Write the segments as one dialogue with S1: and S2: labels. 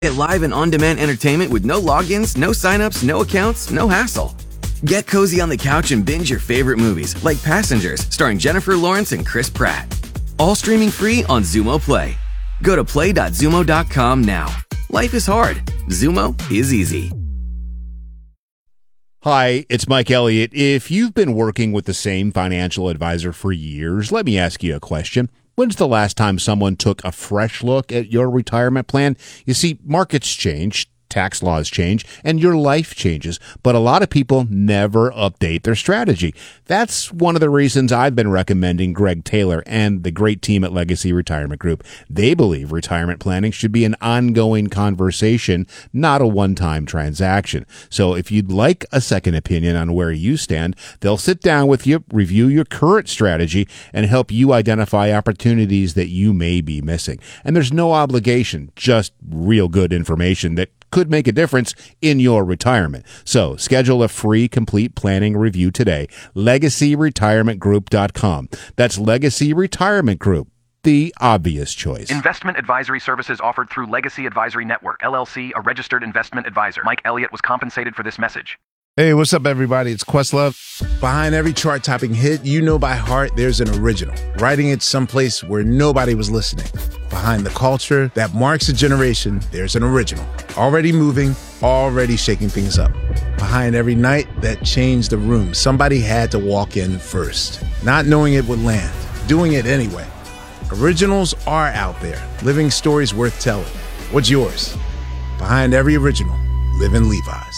S1: Get live and on-demand entertainment with no logins, no signups, no accounts, no hassle. Get cozy on the couch and binge your favorite movies like Passengers, starring Jennifer Lawrence and Chris Pratt. All streaming free on Xumo Play. Go to play.xumo.com now. Life is hard. Xumo is easy.
S2: Hi, it's Mike Elliott. If you've been working with the same financial advisor for years, let me ask you a question. When's the last time someone took a fresh look at your retirement plan? You see, markets change, tax laws change, and your life changes, but a lot of people never update their strategy. That's one of the reasons I've been recommending Greg Taylor and the great team at Legacy Retirement Group. They believe retirement planning should be an ongoing conversation, not a one-time transaction. So if you'd like a second opinion on where you stand, they'll sit down with you, review your current strategy, and help you identify opportunities that you may be missing. And there's no obligation, just real good information that could make a difference in your retirement. So schedule a free complete planning review today. LegacyRetirementGroup.com. That's Legacy Retirement Group, the obvious choice.
S3: Investment advisory services offered through Legacy Advisory Network, LLC, a registered investment advisor. Mike Elliott was compensated for this message.
S4: Hey, what's up, everybody? It's Questlove. Behind every chart-topping hit you know by heart, there's an original, writing it someplace where nobody was listening. Behind the culture that marks a generation, there's an original, already moving, already shaking things up. Behind every night that changed the room, somebody had to walk in first, not knowing it would land, doing it anyway. Originals are out there, living stories worth telling. What's yours? Behind every original, live in Levi's.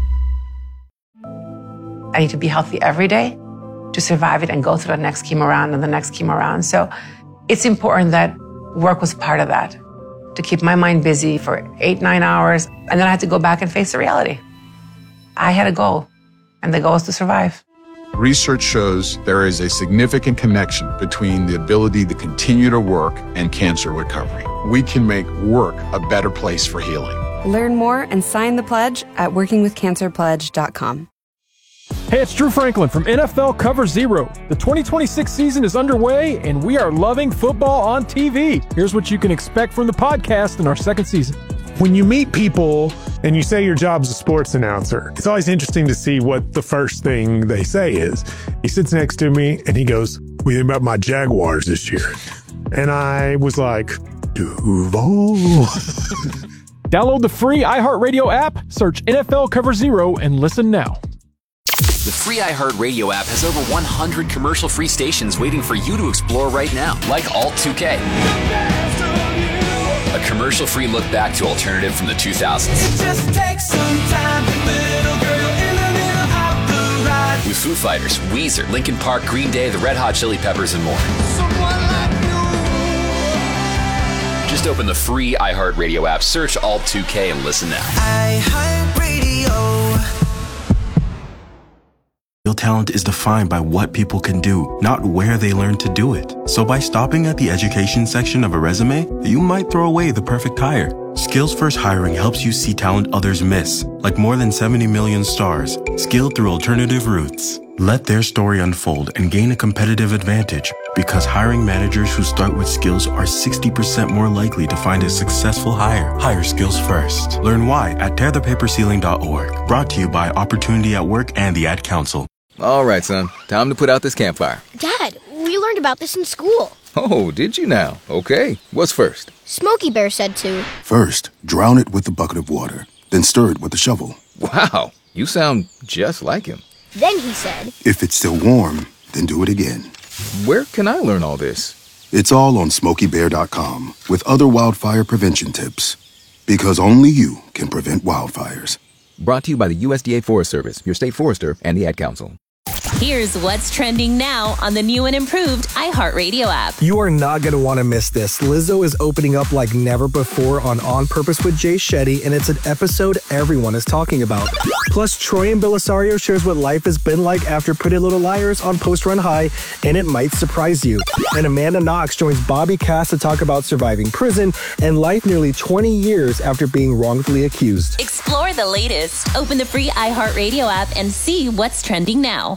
S5: I need to be healthy every day to survive it and go through the next chemo round and the next chemo round. So it's important that work was part of that, to keep my mind busy for 8-9 hours. And then I had to go back and face the reality. I had a goal, and the goal is to survive.
S6: Research shows there is a significant connection between the ability to continue to work and cancer recovery. We can make work a better place for healing.
S7: Learn more and sign the pledge at workingwithcancerpledge.com.
S8: Hey, it's Drew Franklin from NFL Cover Zero. The 2026 season is underway, and we are loving football on TV. Here's what you can expect from the podcast in our second season.
S9: When you meet people and you say your job's a sports announcer, it's always interesting to see what the first thing they say is. He sits next to me and he goes, "What do you think about my Jaguars this year?" And I was like, Duval.
S8: Download the free iHeartRadio app, search NFL Cover Zero, and listen now.
S10: The free iHeartRadio app has over 100 commercial-free stations waiting for you to explore right now, like Alt 2K. A commercial-free look back to alternative from the 2000s. It just takes some time, little girl in the middle of the ride. With Foo Fighters, Weezer, Linkin Park, Green Day, the Red Hot Chili Peppers, and more. Just open the free iHeartRadio app, search Alt 2K, and listen now.
S11: iHeartRadio. Real talent is defined by what people can do, not where they learn to do it. So by stopping at the education section of a resume, you might throw away the perfect hire. Skills First Hiring helps you see talent others miss, like more than 70 million stars, skilled through alternative routes. Let their story unfold and gain a competitive advantage, because hiring managers who start with skills are 60% more likely to find a successful hire. Hire skills first. Learn why at tearthepaperceiling.org. Brought to you by Opportunity at Work and the Ad Council.
S12: All right, son. Time to put out this campfire.
S13: Dad, we learned about this in school.
S12: Oh, did you now? Okay. What's first?
S13: Smokey Bear said to.
S14: First, drown it with a bucket of water, then stir it with a shovel.
S12: Wow, you sound just like him.
S13: Then he said,
S14: if it's still warm, then do it again.
S12: Where can I learn all this?
S14: It's all on SmokeyBear.com with other wildfire prevention tips. Because only you can prevent wildfires.
S12: Brought to you by the USDA Forest Service, your state forester, and the Ad Council.
S15: Here's what's trending now on the new and improved iHeartRadio app.
S16: You are not going to want to miss this. Lizzo is opening up like never before on Purpose with Jay Shetty, and it's an episode everyone is talking about. Plus, Troy and Belisario shares what life has been like after Pretty Little Liars on Post Run High, and it might surprise you. And Amanda Knox joins Bobby Cass to talk about surviving prison and life nearly 20 years after being wrongfully accused.
S15: Explore the latest. Open the free iHeartRadio app and see what's trending now.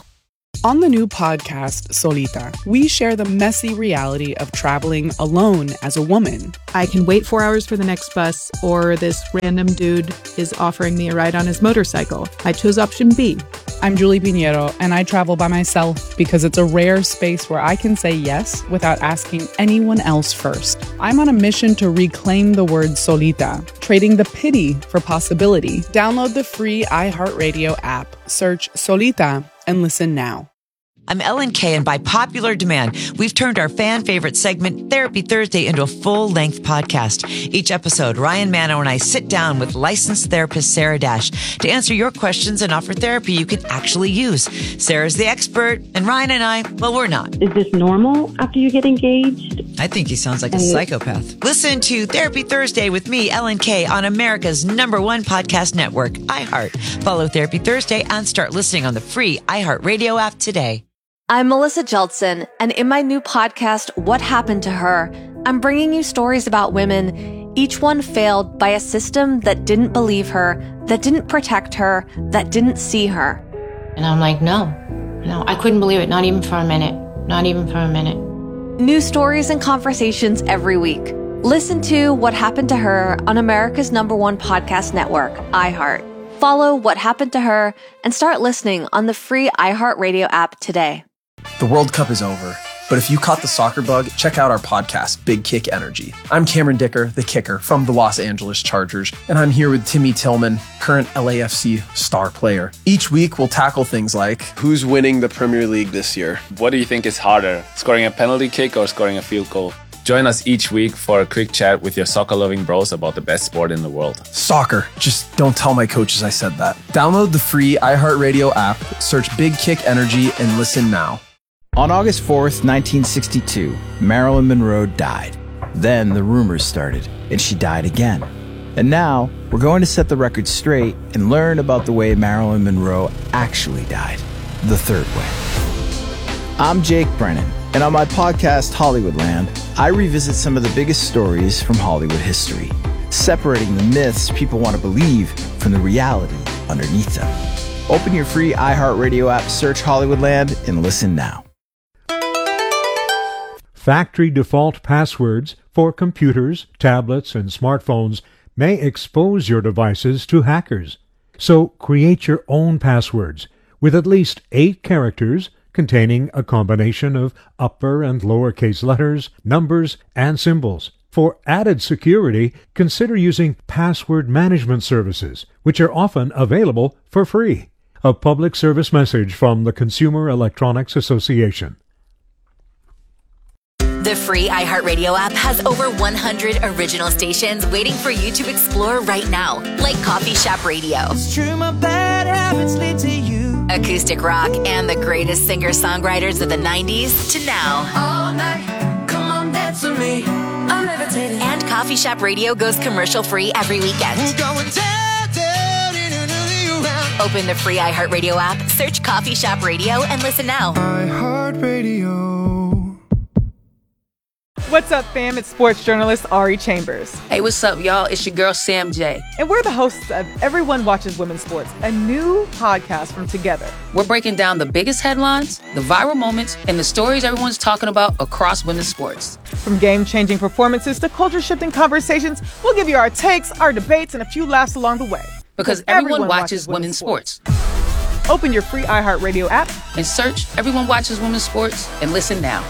S17: On the new podcast, Solita, we share the messy reality of traveling alone as a woman.
S18: I can wait 4 hours for the next bus, or this random dude is offering me a ride on his motorcycle. I chose option B.
S17: I'm Julie Pinheiro, and I travel by myself because it's a rare space where I can say yes without asking anyone else first. I'm on a mission to reclaim the word solita, trading the pity for possibility. Download the free iHeartRadio app, search Solita, and listen now.
S19: I'm Ellen Kay, and by popular demand, we've turned our fan-favorite segment, Therapy Thursday, into a full-length podcast. Each episode, Ryan Manno and I sit down with licensed therapist Sarah Dash to answer your questions and offer therapy you can actually use. Sarah's the expert, and Ryan and I, well, we're not.
S20: Is this normal after you get engaged?
S19: I think he sounds like a psychopath. Listen to Therapy Thursday with me, Ellen Kay, on America's #1 podcast network, iHeart. Follow Therapy Thursday and start listening on the free iHeartRadio app today.
S21: I'm Melissa Jeltsin, and in my new podcast, What Happened to Her, I'm bringing you stories about women, each one failed by a system that didn't believe her, that didn't protect her, that didn't see her.
S22: And I'm like, no, I couldn't believe it, not even for a minute, not even for a minute.
S21: New stories and conversations every week. Listen to What Happened to Her on America's #1 podcast network, iHeart. Follow What Happened to Her and start listening on the free iHeartRadio app today.
S23: The World Cup is over, but if you caught the soccer bug, check out our podcast, Big Kick Energy. I'm Cameron Dicker, the kicker from the Los Angeles Chargers, and I'm here with Timmy Tillman, current LAFC star player. Each week, we'll tackle things like,
S24: who's winning the Premier League this year?
S25: What do you think is harder, scoring a penalty kick or scoring a field goal? Join us each week for a quick chat with your soccer-loving bros about the best sport in the world.
S23: Soccer. Just don't tell my coaches I said that. Download the free iHeartRadio app, search Big Kick Energy, and listen now.
S26: On August 4th, 1962, Marilyn Monroe died. Then the rumors started, and she died again. And now, we're going to set the record straight and learn about the way Marilyn Monroe actually died. The third way. I'm Jake Brennan, and on my podcast, Hollywoodland, I revisit some of the biggest stories from Hollywood history, separating the myths people want to believe from the reality underneath them. Open your free iHeartRadio app, search Hollywoodland, and listen now.
S27: Factory default passwords for computers, tablets, and smartphones may expose your devices to hackers. So create your own passwords with at least 8 characters containing a combination of upper and lowercase letters, numbers, and symbols. For added security, consider using password management services, which are often available for free. A public service message from the Consumer Electronics Association.
S15: The free iHeartRadio app has over 100 original stations waiting for you to explore right now, like Coffee Shop Radio,
S28: It's true, my bad habits lead to you.
S15: acoustic rock, and the greatest singer-songwriters of the 90s to now.
S28: All night, come on, dance with me. I'm levitating.
S15: And Coffee Shop Radio goes commercial-free every weekend.
S28: We're going down, down, in around.
S15: Open the free iHeartRadio app, search Coffee Shop Radio, and listen now.
S28: iHeartRadio.
S29: What's up, fam? It's sports journalist Ari Chambers.
S30: Hey, what's up, y'all? It's your girl, Sam J.
S29: And we're the hosts of Everyone Watches Women's Sports, a new podcast from Together.
S30: We're breaking down the biggest headlines, the viral moments, and the stories everyone's talking about across women's sports.
S29: From game-changing performances to culture-shifting conversations, we'll give you our takes, our debates, and a few laughs along the way.
S30: Because everyone watches women's sports.
S29: Open your free iHeartRadio app
S30: and search Everyone Watches Women's Sports and listen now.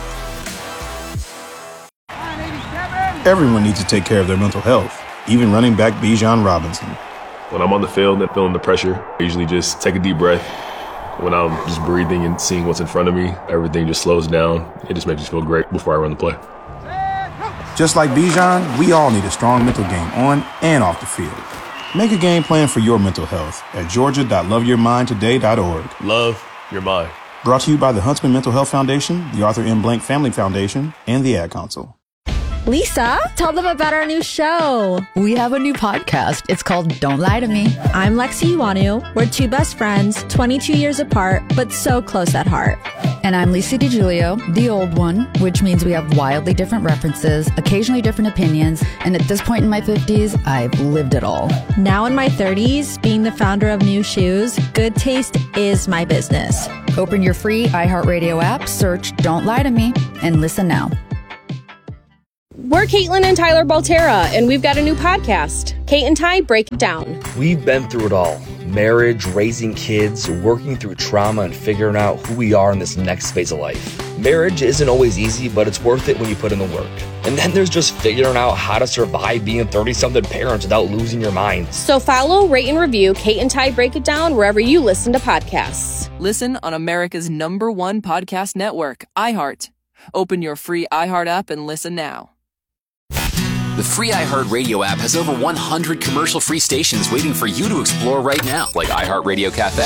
S31: Everyone needs to take care of their mental health, even running back Bijan Robinson.
S32: When I'm on the field and feeling the pressure, I usually just take a deep breath. When I'm just breathing and seeing what's in front of me, everything just slows down. It just makes me feel great before I run the play.
S31: Just like Bijan, we all need a strong mental game on and off the field. Make a game plan for your mental health at georgia.loveyourmindtoday.org.
S32: Love your mind.
S31: Brought to you by the Huntsman Mental Health Foundation, the Arthur M. Blank Family Foundation, and the Ad Council.
S33: Lisa, tell them about our new show.
S34: We have a new podcast. It's called Don't Lie to Me.
S33: I'm Lexi Iwanu. We're 2 best friends, 22 years apart, but so close at heart.
S34: And I'm Lisa DiGiulio, the old one, which means we have wildly different references, occasionally different opinions, and at this point in my 50s, I've lived it all.
S33: Now in my 30s, being the founder of New Shoes, good taste is my business.
S34: Open your free iHeartRadio app, search Don't Lie to Me, and listen now.
S1: We're Caitlin and Tyler Baltera, and we've got a new podcast, Kate and Ty Break It Down.
S2: We've been through it all. Marriage, raising kids, working through trauma, and figuring out who we are in this next phase of life. Marriage isn't always easy, but it's worth it when you put in the work. And then there's just figuring out how to survive being 30-something parents without losing your mind.
S1: So follow, rate, and review Kate and Ty Break It Down wherever you listen to podcasts.
S3: Listen on America's #1 podcast network, iHeart. Open your free iHeart app and listen now.
S4: The free iHeartRadio app has over 100 commercial-free stations waiting for you to explore right now, like iHeartRadio Cafe,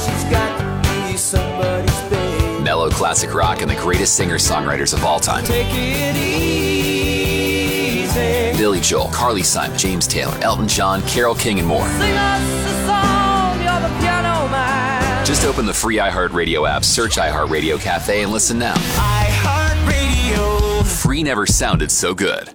S4: mellow classic rock, and the greatest singer-songwriters of all time.
S28: Take it easy.
S4: Billy Joel, Carly Simon, James Taylor, Elton John, Carole King, and more.
S28: Sing us a song, you're the piano man.
S4: Just open the free iHeartRadio app, search iHeartRadio Cafe, and listen now.
S28: iHeartRadio.
S4: Free never sounded so good.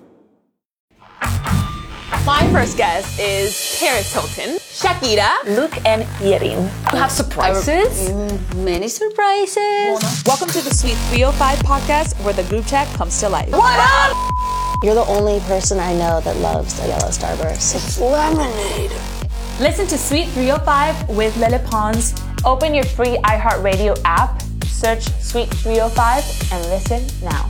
S5: My first guest is Paris Hilton, Shakira, Luke, and Yerin. You have surprises?
S6: Many surprises.
S5: Welcome to the Sweet 305 podcast, where the group chat comes to life.
S6: What up? You're the only person I know that loves a yellow Starburst. It's lemonade.
S5: Listen to Sweet 305 with Lele Pons. Open your free iHeartRadio app, search Sweet 305, and listen now.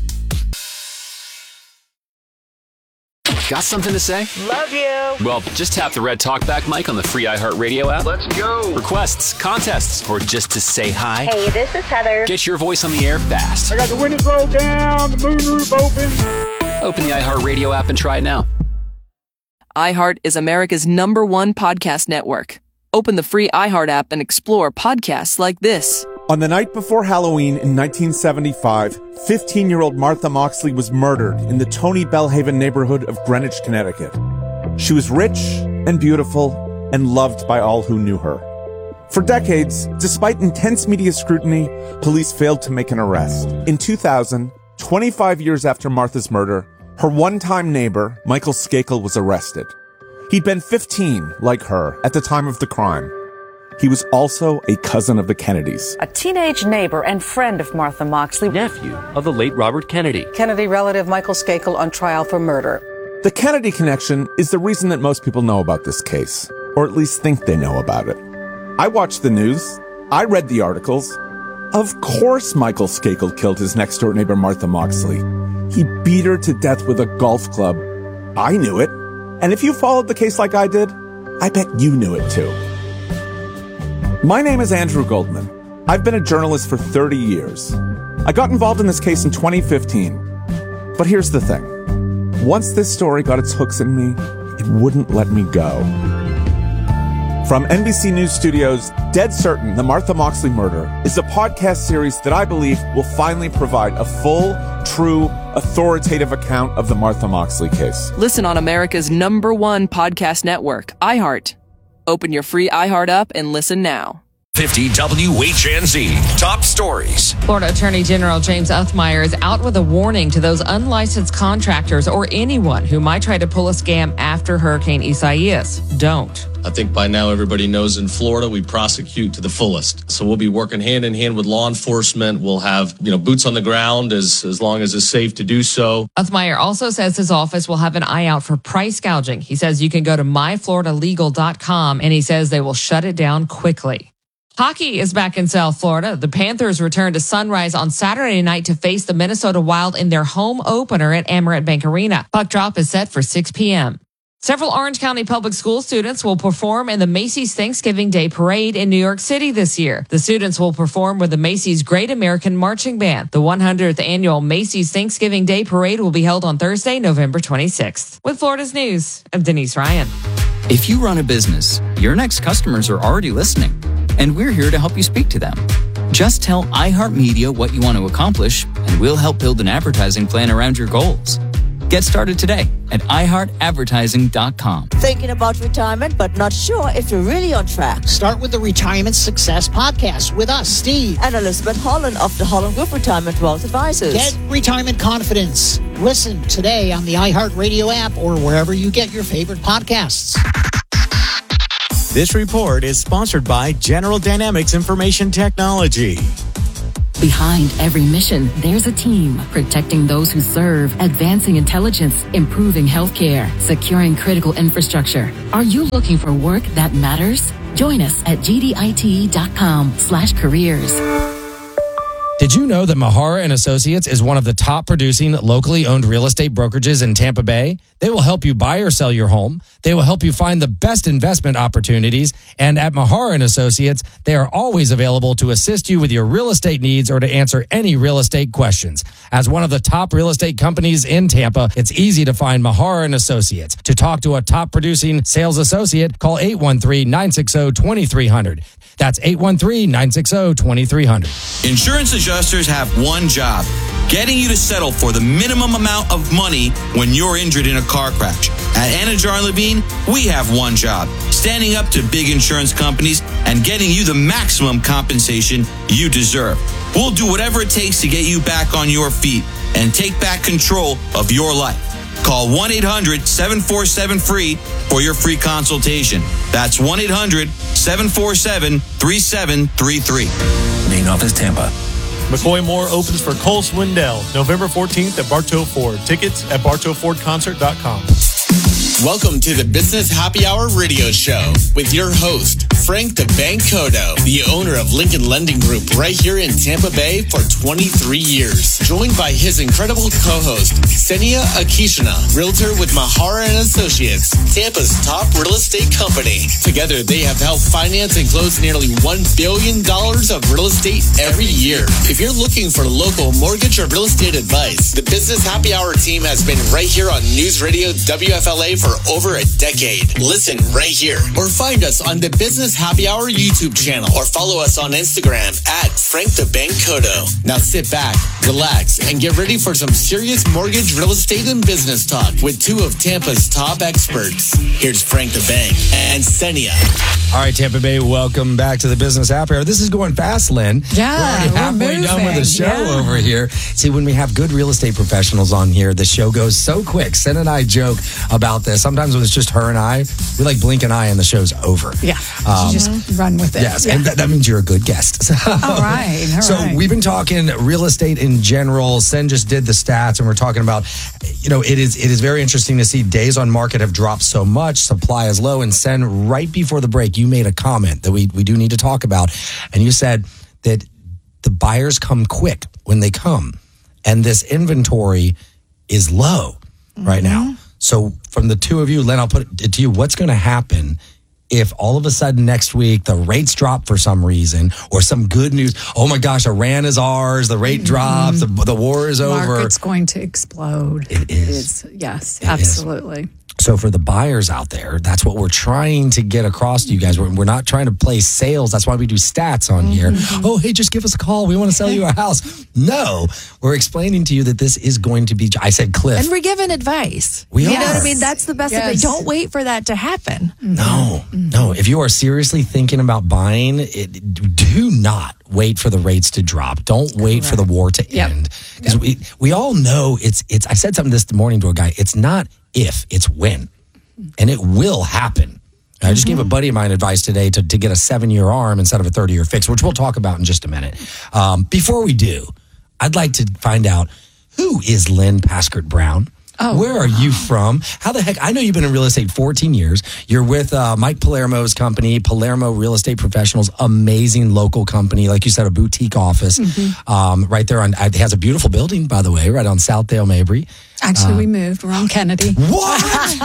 S4: Got something to say?
S5: Love you.
S4: Well, just tap the red talkback mic on the free iHeartRadio app.
S28: Let's go.
S4: Requests, contests, or just to say hi.
S6: Hey, this is Heather.
S4: Get your voice on the air fast.
S28: I got the windows rolled down, the moonroof open.
S4: Open the iHeartRadio app and try it now.
S3: iHeart is America's #1 podcast network. Open the free iHeart app and explore podcasts like this.
S7: On the night before Halloween in 1975, 15-year-old Martha Moxley was murdered in the Tony Bellhaven neighborhood of Greenwich, Connecticut. She was rich and beautiful and loved by all who knew her. For decades, despite intense media scrutiny, police failed to make an arrest. In 2000, 25 years after Martha's murder, her one-time neighbor, Michael Skakel, was arrested. He'd been 15, like her, at the time of the crime. He was also a cousin of the Kennedys.
S8: A teenage neighbor and friend of Martha Moxley.
S9: Nephew of the late Robert Kennedy.
S8: Kennedy relative Michael Skakel on trial for murder.
S7: The Kennedy connection is the reason that most people know about this case, or at least think they know about it. I watched the news. I read the articles. Of course Michael Skakel killed his next-door neighbor Martha Moxley. He beat her to death with a golf club. I knew it. And if you followed the case like I did, I bet you knew it too. My name is Andrew Goldman. I've been a journalist for 30 years. I got involved in this case in 2015. But here's the thing. Once this story got its hooks in me, it wouldn't let me go. From NBC News Studios, Dead Certain, The Martha Moxley Murder is a podcast series that I believe will finally provide a full, true, authoritative account of the Martha Moxley case.
S3: Listen on America's #1 podcast network, iHeart. Open your free iHeart app and listen now.
S10: 50 WHNZ. Top stories.
S11: Florida Attorney General James Othmeyer is out with a warning to those unlicensed contractors or anyone who might try to pull a scam after Hurricane Isaias. Don't.
S12: I think by now everybody knows in Florida we prosecute to the fullest. So we'll be working hand in hand with law enforcement. We'll have, boots on the ground as long as it's safe to do so.
S11: Othmeyer also says his office will have an eye out for price gouging. He says you can go to myfloridalegal.com and he says they will shut it down quickly. Hockey is back in South Florida. The Panthers return to Sunrise on Saturday night to face the Minnesota Wild in their home opener at Amerant Bank Arena. Puck drop is set for 6 p.m. Several Orange County Public School students will perform in the Macy's Thanksgiving Day Parade in New York City this year. The students will perform with the Macy's Great American Marching Band. The 100th annual Macy's Thanksgiving Day Parade will be held on Thursday, November 26th. With Florida's News, I'm Denise Ryan.
S13: If you run a business, your next customers are already listening, and we're here to help you speak to them. Just tell iHeartMedia what you want to accomplish, and we'll help build an advertising plan around your goals. Get started today at iHeartAdvertising.com.
S14: Thinking about retirement but not sure if you're really on track?
S15: Start with the Retirement Success Podcast with us, Steve.
S14: And Elizabeth Holland of the Holland Group Retirement Wealth Advisors.
S15: Get retirement confidence. Listen today on the iHeartRadio app or wherever you get your favorite podcasts.
S16: This report is sponsored by General Dynamics Information Technology.
S17: Behind every mission, there's a team protecting those who serve, advancing intelligence, improving healthcare, securing critical infrastructure. Are you looking for work that matters? Join us at gdit.com/careers.
S18: Did you know that Mahara & Associates is one of the top producing locally owned real estate brokerages in Tampa Bay? They will help you buy or sell your home. They will help you find the best investment opportunities. And at Mahara & Associates, they are always available to assist you with your real estate needs or to answer any real estate questions. As one of the top real estate companies in Tampa, it's easy to find Mahara & Associates. To talk to a top producing sales associate, call 813-960-2300. That's 813-960-2300.
S19: Insurance adjusters have one job: getting you to settle for the minimum amount of money when you're injured in a car crash. At Anajar & Levine, we have one job: standing up to big insurance companies and getting you the maximum compensation you deserve. We'll do whatever it takes to get you back on your feet and take back control of your life. Call 1-800-747-FREE for your free consultation. That's 1-800-747-3733.
S10: Main office, Tampa.
S12: McCoy Moore opens for Cole Swindell November 14th at Bartow Ford. Tickets at bartowfordconcert.com.
S20: Welcome to the Business Happy Hour radio show with your host, Frank the Bank Cotto, the owner of Lincoln Lending Group right here in Tampa Bay for 23 years. Joined by his incredible co-host, Senia Akishina, realtor with Mahara & Associates, Tampa's top real estate company. Together, they have helped finance and close nearly $1 billion of real estate every year. If you're looking for local mortgage or real estate advice, the Business Happy Hour team has been right here on News Radio WFLA for over a decade. Listen right here or find us on the Business Happy Hour YouTube channel or follow us on Instagram at Frank the Bank Cotto. Now sit back, relax, and get ready for some serious mortgage, real estate, and business talk with two of Tampa's top experts. Here's Frank the Bank and Senia.
S18: All right, Tampa Bay, welcome back to the Business Happy Hour. This is going fast, Lynn.
S33: Yeah,
S18: we're already halfway done with the show over here. See, when we have good real estate professionals on here, the show goes so quick. Sen and I joke about this. Sometimes when it's just her and I, we like blink an eye and the show's over.
S33: Yeah, just run with it.
S18: Yes,
S33: yeah.
S18: and that means you're a good guest.
S33: All right.
S18: So we've been talking real estate in general. Sen just did the stats, and we're talking about, it is very interesting to see days on market have dropped so much, supply is low. And Sen, right before the break, you made a comment that we do need to talk about, and you said that the buyers come quick when they come, and this inventory is low right now. So from the two of you, Len, I'll put it to you. What's going to happen if all of a sudden next week the rates drop for some reason, or some good news? Oh my gosh, Iran is ours. The rate drops. The war is over.
S33: Market's going to explode.
S18: It is.
S33: Yes,
S18: it
S33: absolutely.
S18: Is. So for the buyers out there, that's what we're trying to get across to you guys. We're not trying to play sales. That's why we do stats on here. Oh, hey, just give us a call. We want to sell you a house. No, we're explaining to you that this is going to be, I said cliff.
S21: And we're giving advice.
S18: We
S21: You
S18: are.
S21: know what I mean? That's the best thing. Don't wait for that to happen.
S18: No. If you are seriously thinking about buying, do not wait for the rates to drop. Don't wait for the war to end. Because we all know it's. I said something this morning to a guy. It's not if, it's when. And it will happen. I just gave a buddy of mine advice today to get a 7-year ARM instead of a 30-year fix, which we'll talk about in just a minute. Before we do, I'd like to find out, who is Lynn Paskert Brown? Where are you from? How the heck? I know you've been in real estate 14 years. You're with Mike Palermo's company, Palermo Real Estate Professionals, amazing local company. Like you said, a boutique office right there. It has a beautiful building, by the way, right on Southdale Mabry.
S33: Actually, we moved. We're on Kennedy.
S18: What?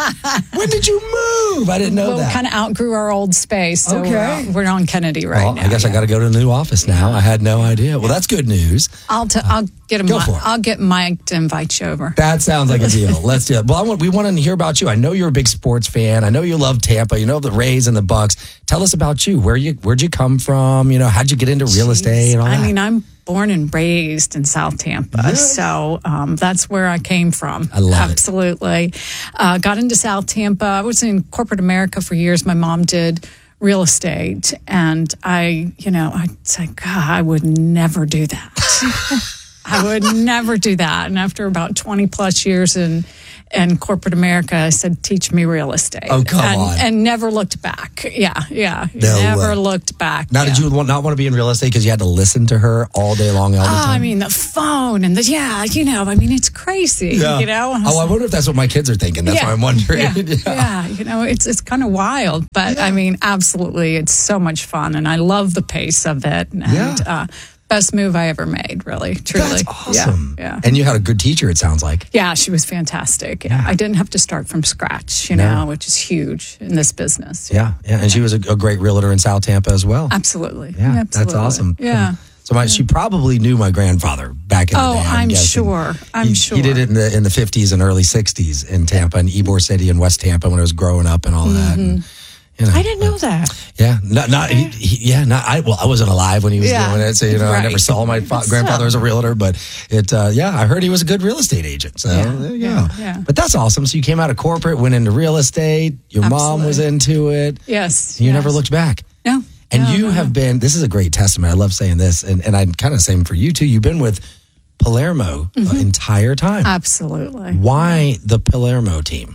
S18: When did you move? I didn't know that.
S33: We kind of outgrew our old space, so we're on Kennedy now.
S18: I guess I got to go to the new office now. I had no idea. Well, that's good news.
S33: I'll get I'll get Mike to invite you over.
S18: That sounds like a deal. Let's do it. Well, we want to hear about you. I know you're a big sports fan. I know you love Tampa. You know the Rays and the Bucks. Tell us about you. Where'd you come from? How'd you get into real estate and all that?
S33: I mean, I'm
S1: born and raised in South Tampa. So that's where I came from.
S18: I love it.
S1: Absolutely. Got into South Tampa. I was in corporate America for years. My mom did real estate. And I'd say, God, I would never do that. I would never do that. And after about 20 plus years in corporate America, I said, teach me real estate.
S18: Oh, come on.
S1: And never looked back. Yeah.
S18: No
S1: never
S18: way.
S1: Looked back.
S18: Now, did you not want to be in real estate because you had to listen to her all day long, all the time?
S1: I mean, the phone and it's crazy,
S18: Yeah. I wonder if that's what my kids are thinking. That's why I'm wondering.
S1: Yeah. It's kind of wild. But, I mean, absolutely, it's so much fun. And I love the pace of it. And, best move I ever made, really, truly.
S18: That's awesome.
S1: Yeah.
S18: And you had a good teacher, it sounds like.
S1: Yeah, she was fantastic. Yeah. I didn't have to start from scratch, which is huge in this business.
S18: Yeah. And she was a great realtor in South Tampa as well.
S1: Absolutely.
S18: Yeah,
S1: Absolutely.
S18: that's awesome.
S1: Yeah.
S18: So she probably knew my grandfather back in the day.
S1: I'm sure.
S18: He did it in the 50s and early 60s in Tampa and Ybor City and West Tampa when I was growing up and all that. And,
S21: I didn't know that.
S18: Yeah, I wasn't alive when he was doing it, so I never saw my grandfather as a realtor. But I heard he was a good real estate agent. So there you go.
S1: Yeah.
S18: But that's awesome. So you came out of corporate, went into real estate. Your mom was into it.
S1: Yes.
S18: You never looked back.
S1: No.
S18: And you have been. This is a great testament. I love saying this, and I'm kind of saying for you too. You've been with Palermo the entire time.
S1: Absolutely.
S18: Why the Palermo team?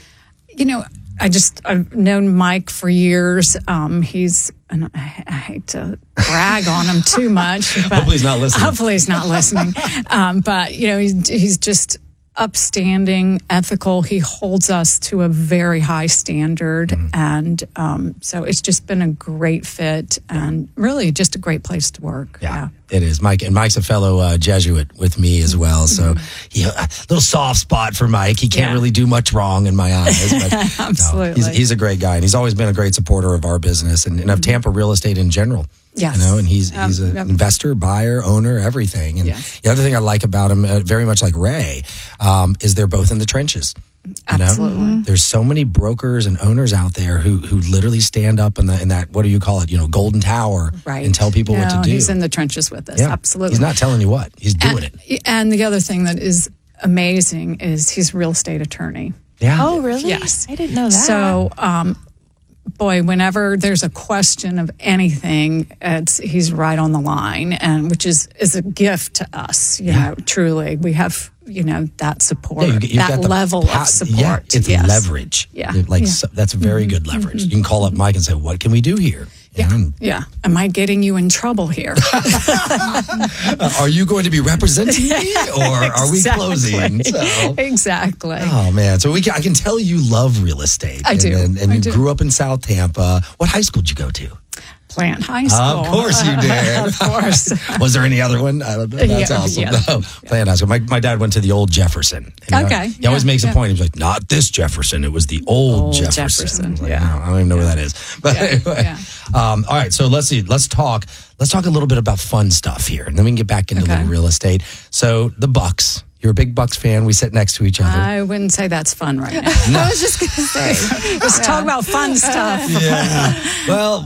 S1: I've known Mike for years. And I hate to brag on him too much. But
S18: hopefully he's not listening.
S1: But, he's just upstanding, ethical. He holds us to a very high standard. And so it's just been a great fit and really just a great place to work. Yeah.
S18: It is. Mike's a fellow Jesuit with me as well. So a little soft spot for Mike. He can't really do much wrong in my eyes. But
S1: absolutely.
S18: He's a great guy. And he's always been a great supporter of our business and of Tampa real estate in general.
S1: Yes.
S18: And he's an investor, buyer, owner, everything. And the other thing I like about him, very much like Ray, is they're both in the trenches.
S1: Absolutely.
S18: There's so many brokers and owners out there who literally stand up in that, what do you call it, golden tower and tell people what to do.
S1: He's in the trenches with us.
S18: Yeah.
S1: Absolutely.
S18: He's not telling you what. He's doing it.
S1: And the other thing that is amazing is he's a real estate attorney.
S18: Yeah.
S21: Oh, really?
S1: Yes.
S21: I didn't know that.
S1: So, whenever there's a question of anything, he's right on the line, and which is a gift to us. Truly, we have that support, that level of support.
S18: Yeah, it's leverage.
S1: Yeah,
S18: that's very good leverage. You can call up Mike and say, "What can we do here?"
S1: Yeah. Am I getting you in trouble here?
S18: Are you going to be representing me, or are we closing? So.
S1: Exactly.
S18: Oh man! So I can tell you love real estate.
S1: I do.
S18: And you grew up in South Tampa. What high school did you go to?
S1: Plant High School.
S18: Of course you did.
S1: Of course.
S18: Was there any other one? I don't know. That's awesome.
S1: Yeah.
S18: No, Plant High School. My dad went to the old Jefferson.
S1: Okay.
S18: He always makes a point. He's like, not this Jefferson. It was the old Jefferson. Like, I don't even know where that is. But anyway. All right. So let's see. Let's talk a little bit about fun stuff here. And then we can get back into little real estate. So the Bucks. You're a big Bucks fan. We sit next to each other.
S1: I wouldn't say that's fun right now.
S21: I was just going to say.
S1: Let's talk about fun stuff.
S18: Yeah. Well,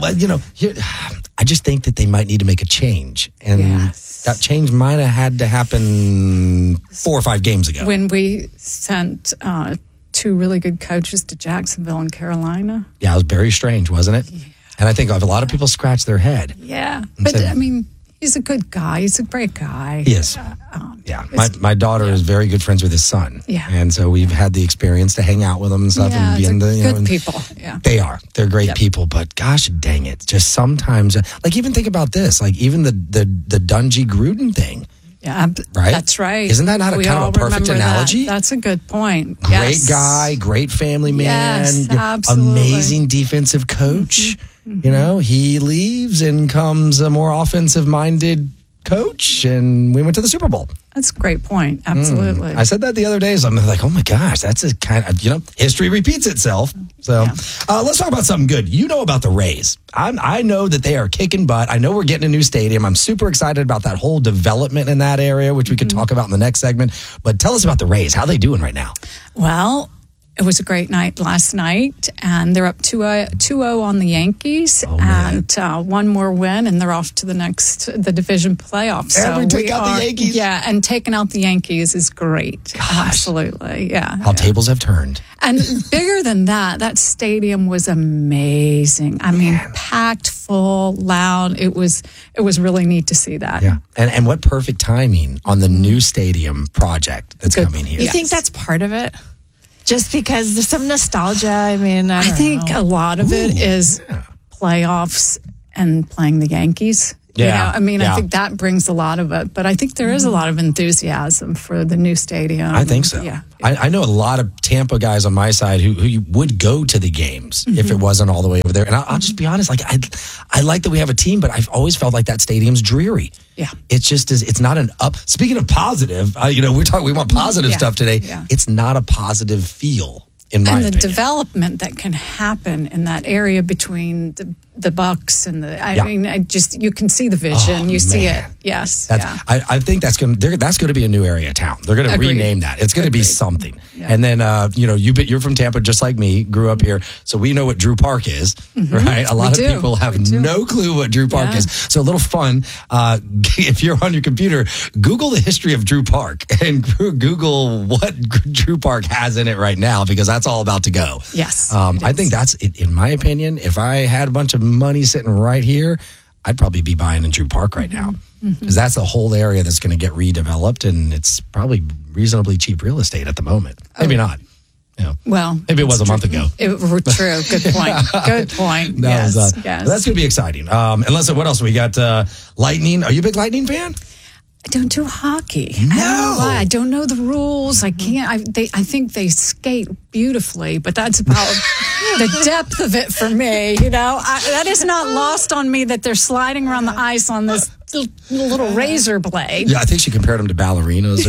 S18: I just think that they might need to make a change. And that change might have had to happen 4 or 5 games ago.
S1: When we sent 2 really good coaches to Jacksonville and Carolina.
S18: Yeah, it was very strange, wasn't it? Yeah. And I think a lot of people scratch their head.
S1: Yeah. But, he's a good guy. He's a great guy.
S18: He is. My daughter is very good friends with his son.
S1: Yeah.
S18: And so we've had the experience to hang out with them and stuff.
S1: Yeah,
S18: and be
S1: good people. Yeah.
S18: They are. They're great people. But gosh dang it. Just sometimes, even think about this. Even the Dungy Gruden thing.
S1: Yeah,
S18: right?
S1: That's right.
S18: Isn't that not a kind of a perfect analogy?
S1: That's a good point.
S18: Great guy, great family man.
S1: Yes, absolutely.
S18: Amazing defensive coach. Mm-hmm. He leaves and comes a more offensive-minded coach, and we went to the Super Bowl.
S1: That's a great point. Absolutely.
S18: I said that the other day, so I'm like, oh my gosh, that's a kind of, history repeats itself. So let's talk about something good. You know about the Rays. I know that they are kicking butt. I know we're getting a new stadium. I'm super excited about that whole development in that area, which we could talk about in the next segment. But tell us about the Rays. How are they doing right now?
S1: Well, It was a great night last night, and they're up 2-0 on the Yankees, and one more win, and they're off to the division playoffs.
S18: And we take out the Yankees.
S1: Yeah, and taking out the Yankees is great. Gosh. Absolutely, yeah.
S18: How tables have turned.
S1: And bigger than that stadium was amazing. I mean, packed, full, loud. It was really neat to see that.
S18: Yeah, and what perfect timing on the new stadium project that's coming here.
S21: You think that's part of it? Just because there's some nostalgia. I mean, I
S1: think a lot of it is playoffs and playing the Yankees.
S18: Yeah.
S1: I mean, I think that brings a lot of it. But I think there is a lot of enthusiasm for the new stadium.
S18: I think so.
S1: Yeah.
S18: I know a lot of Tampa guys on my side who would go to the games if it wasn't all the way over there. And I'll just be honest, like I like that we have a team, but I've always felt like that stadium's dreary.
S1: Yeah.
S18: It's just it's not an up. Speaking of positive, we want positive stuff today. Yeah. It's not a positive feel. In my opinion.
S1: Development that can happen in that area between the Bucks and I mean, you can see the vision. You see it. Yes.
S18: I think that's going to be a new area of town. They're going to rename that. It's going to be something. Yeah. And then, you're from Tampa just like me, grew up here. So we know what Drew Park is, right? A lot of people have no clue what Drew Park is. So a little fun. If you're on your computer, Google the history of Drew Park and Google what Drew Park has in it right now, because that's all about to go.
S1: Yes.
S18: I think that's, in my opinion, if I had a bunch of money sitting right here, I'd probably be buying in Drew Park right now. Because that's a whole area that's going to get redeveloped, and it's probably reasonably cheap real estate at the moment. Maybe not.
S1: Well,
S18: maybe it was a month ago.
S1: True. Good point. Good point. Yes.
S18: That's going to be exciting. And listen, what else? We got Lightning. Are you a big Lightning fan?
S1: I don't do hockey.
S18: No.
S1: I don't know the rules. I can't. I think they skate beautifully, but that's about the depth of it for me. That is not lost on me that they're sliding around the ice on this little razor blade.
S18: Yeah, I think she compared them to ballerinas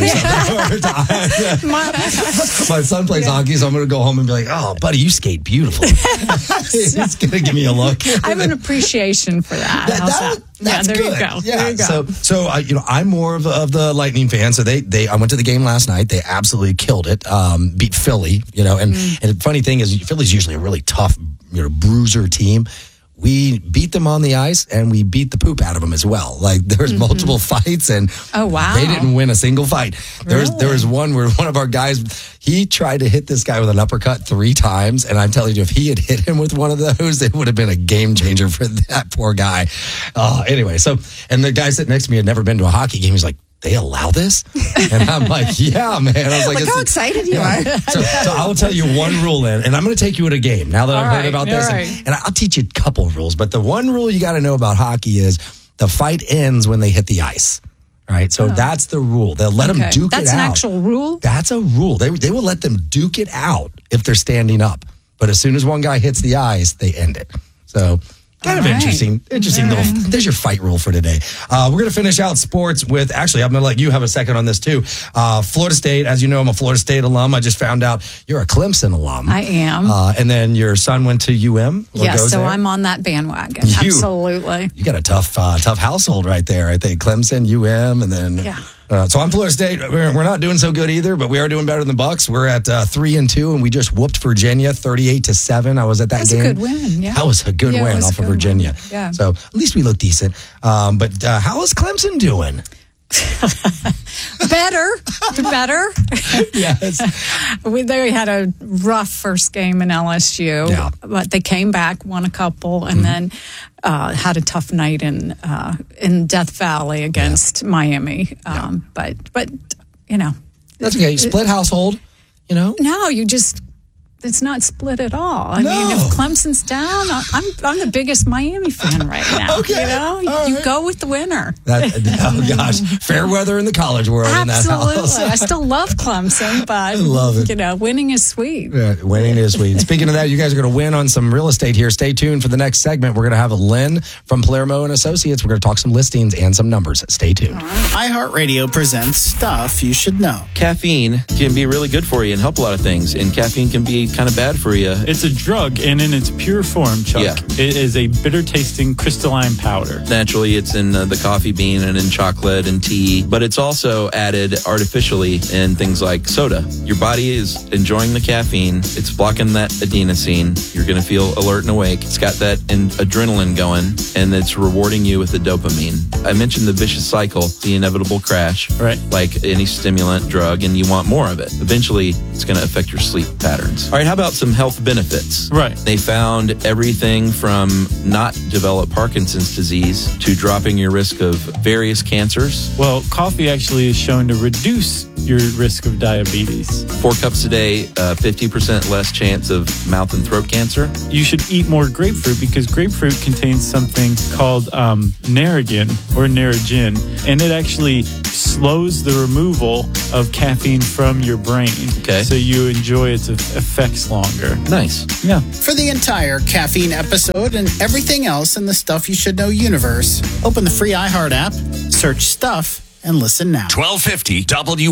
S18: or something. My son plays hockey, so I'm going to go home and be like, "Oh, buddy, you skate beautifully." He's going to give me a look.
S1: I have an appreciation for that.
S18: That's
S1: there
S18: good.
S1: You go.
S18: Yeah.
S1: There you go.
S18: So I'm more of the Lightning fan. So I went to the game last night. They absolutely killed it. Beat Philly. And the funny thing is, Philly's usually a really tough, bruiser team. We beat them on the ice, and we beat the poop out of them as well. Like, there was multiple fights, and they didn't win a single fight. There was one where one of our guys, he tried to hit this guy with an uppercut 3 times, and I'm telling you, if he had hit him with one of those, it would have been a game changer for that poor guy. Anyway, and the guy sitting next to me had never been to a hockey game. He's like, "They allow this?" And I'm like, "Yeah, man." I was like,
S21: "Look how excited you are."
S18: So I will tell you one rule, and I'm going to take you to a game now that I've heard about this. And I'll teach you a couple of rules. But the one rule you got to know about hockey is the fight ends when they hit the ice. Right? So that's the rule. They'll let them duke it out.
S1: That's an actual rule?
S18: That's a rule. They will let them duke it out if they're standing up. But as soon as one guy hits the ice, they end it. So... kind of interesting little. There's your fight rule for today. We're going to finish out sports with, actually, I'm going to let you have a second on this too. Florida State, as you know, I'm a Florida State alum. I just found out you're a Clemson alum.
S1: I am.
S18: And then your son went to UM.
S1: Yes, so I'm on that bandwagon. Absolutely.
S18: You got a tough household right there. I think Clemson, UM, and then. Yeah. So I'm Florida State. We're not doing so good either, but we are doing better than the Bucks. We're at 3-2, and we just whooped Virginia 38-7. I was at that game.
S1: That's a good win. Yeah,
S18: that was a good win off of Virginia.
S1: Yeah.
S18: So at least we look decent. But how is Clemson doing?
S1: Better.
S18: Yes.
S1: They had a rough first game in LSU, but they came back, won a couple, and then had a tough night in Death Valley against Miami. But
S18: that's okay. Split household.
S1: No, it's not split at all. I mean, if Clemson's down, I'm the biggest Miami fan right now.
S18: Okay.
S1: You go with the winner.
S18: Oh gosh, fair weather in the college world.
S1: Absolutely.
S18: In that house.
S1: I still love Clemson, but I
S18: love it.
S1: Winning is sweet.
S18: Yeah, winning is sweet. Speaking of that, you guys are going to win on some real estate here. Stay tuned for the next segment. We're going to have Lynn from Palermo and Associates. We're going to talk some listings and some numbers. Stay tuned.
S2: iHeartRadio presents Stuff You Should Know.
S9: Caffeine can be really good for you and help a lot of things, and caffeine can be
S19: kind of bad for you.
S2: It's a drug, and in its pure form, Chuck, it is a bitter-tasting crystalline powder.
S19: Naturally, it's in the coffee bean and in chocolate and tea, but it's also added artificially in things like soda. Your body is enjoying the caffeine. It's blocking that adenosine. You're going to feel alert and awake. It's got that adrenaline going, and it's rewarding you with the dopamine. I mentioned the vicious cycle, the inevitable crash,
S2: right?
S19: Like any stimulant drug, and you want more of it. Eventually, it's going to affect your sleep patterns. All right, how about some health benefits?
S2: Right.
S19: They found everything from not develop Parkinson's disease to dropping your risk of various cancers.
S2: Well, coffee actually is shown to reduce your risk of diabetes.
S19: 4 cups a day, 50% less chance of mouth and throat cancer.
S2: You should eat more grapefruit because grapefruit contains something called Narragin or Narragin, and it actually slows the removal of caffeine from your brain.
S19: Okay.
S2: So you enjoy its effects longer.
S19: Nice.
S2: Yeah.
S5: For the entire caffeine episode and everything else in the Stuff You Should Know universe, open the free iHeart app, search Stuff, and listen now.
S10: 1250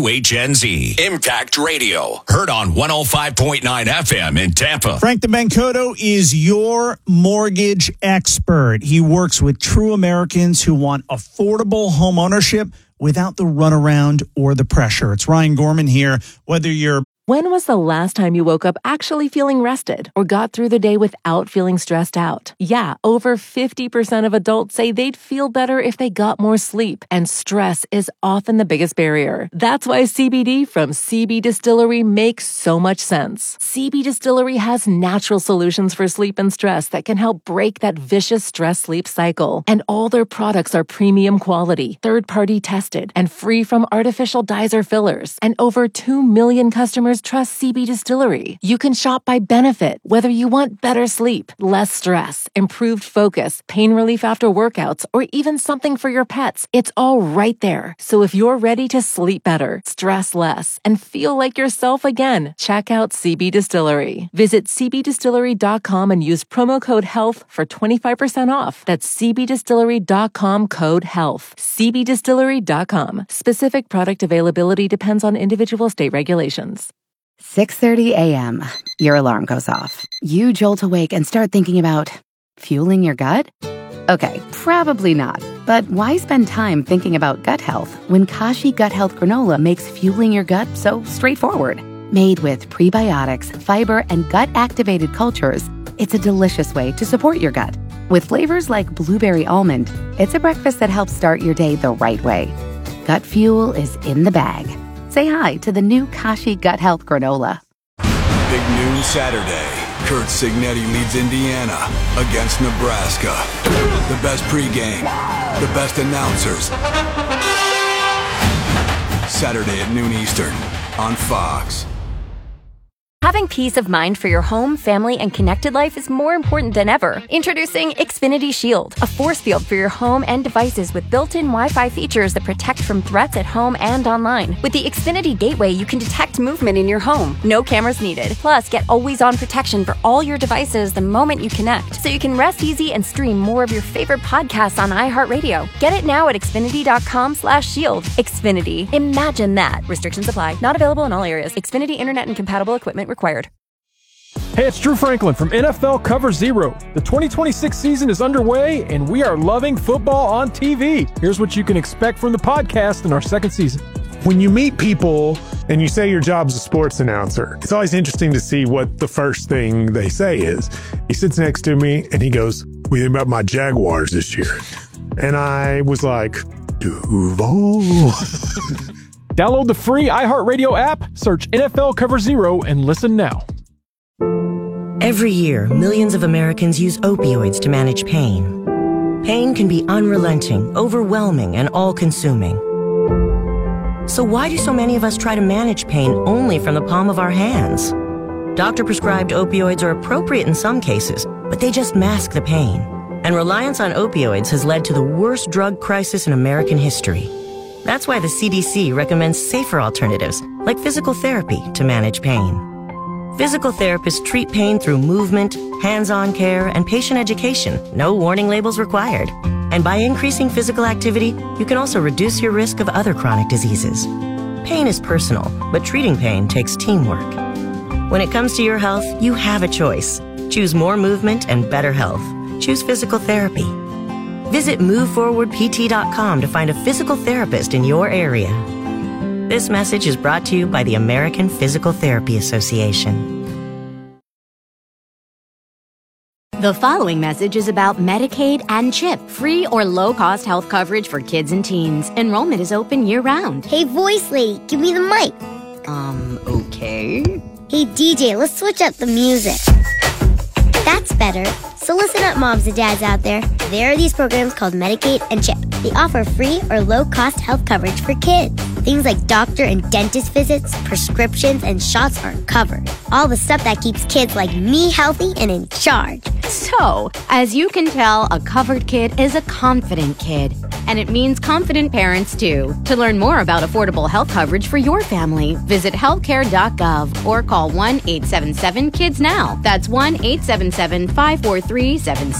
S10: WHNZ. Impact Radio. Heard on 105.9 FM in Tampa.
S6: Frank DeBencoto is your mortgage expert. He works with true Americans who want affordable home ownership without the runaround or the pressure. It's Ryan Gorman here. Whether you're
S22: When was the last time you woke up actually feeling rested or got through the day without feeling stressed out? Yeah, over 50% of adults say they'd feel better if they got more sleep, and stress is often the biggest barrier. That's why CBD from CB Distillery makes so much sense. CB Distillery has natural solutions for sleep and stress that can help break that vicious stress-sleep cycle. And all their products are premium quality, third-party tested, and free from artificial dyes or fillers. And over 2 million customers trust CB Distillery. You can shop by benefit, whether you want better sleep, less stress, improved focus, pain relief after workouts, or even something for your pets. It's all right there. So if you're ready to sleep better, stress less, and feel like yourself again, check out CB Distillery. Visit cbdistillery.com and use promo code HEALTH for 25% off. That's cbdistillery.com code HEALTH. cbdistillery.com. Specific product availability depends on individual state regulations.
S23: 6:30 a.m. Your alarm goes off. You jolt awake and start thinking about fueling your gut? Okay, probably not. But why spend time thinking about gut health when Kashi Gut Health Granola makes fueling your gut so straightforward? Made with prebiotics, fiber, and gut-activated cultures, it's a delicious way to support your gut. With flavors like blueberry almond, it's a breakfast that helps start your day the right way. Gut fuel is in the bag. Say hi to the new Kashi Gut Health Granola.
S24: Big noon Saturday. Kurt Signetti leads Indiana against Nebraska. The best pregame, the best announcers. Saturday at noon Eastern on Fox.
S25: Having peace of mind for your home, family, and connected life is more important than ever. Introducing Xfinity Shield, a force field for your home and devices with built-in Wi-Fi features that protect from threats at home and online. With the Xfinity Gateway, you can detect movement in your home. No cameras needed. Plus, get always-on protection for all your devices the moment you connect, so you can rest easy and stream more of your favorite podcasts on iHeartRadio. Get it now at Xfinity.com/shield. Xfinity. Imagine that. Restrictions apply. Not available in all areas. Xfinity Internet and compatible equipment required.
S26: Hey, it's Drew Franklin from NFL Cover Zero. The 2026 season is underway, and we are loving football on TV. Here's what you can expect from the podcast in our second season.
S27: When you meet people and you say your job's a sports announcer, it's always interesting to see what the first thing they say is. He sits next to me, and he goes, "What do you think about my Jaguars this year?" And I was like, Duval.
S26: Download the free iHeartRadio app, search NFL Cover Zero, and listen now.
S29: Every year, millions of Americans use opioids to manage pain. Pain can be unrelenting, overwhelming, and all-consuming. So why do so many of us try to manage pain only from the palm of our hands? Doctor-prescribed opioids are appropriate in some cases, but they just mask the pain. And reliance on opioids has led to the worst drug crisis in American history. That's why the CDC recommends safer alternatives, like physical therapy, to manage pain. Physical therapists treat pain through movement, hands-on care, and patient education. No warning labels required. And by increasing physical activity, you can also reduce your risk of other chronic diseases. Pain is personal, but treating pain takes teamwork. When it comes to your health, you have a choice. Choose more movement and better health. Choose physical therapy. Visit moveforwardpt.com to find a physical therapist in your area. This message is brought to you by the American Physical Therapy Association.
S3: The following message is about Medicaid and CHIP, free or low-cost health coverage for kids and teens. Enrollment is open year-round.
S4: Hey, voice lady, give me the mic.
S3: Okay.
S4: Hey, DJ, let's switch up the music. That's better. So listen up, moms and dads out there. There are these programs called Medicaid and CHIP. They offer free or low-cost health coverage for kids. Things like doctor and dentist visits, prescriptions, and shots are covered. All the stuff that keeps kids like me healthy and in charge.
S3: So, as you can tell, a covered kid is a confident kid. And it means confident parents, too. To learn more about affordable health coverage for your family, visit healthcare.gov or call 1-877-KIDS-NOW. That's 1-877-543-76.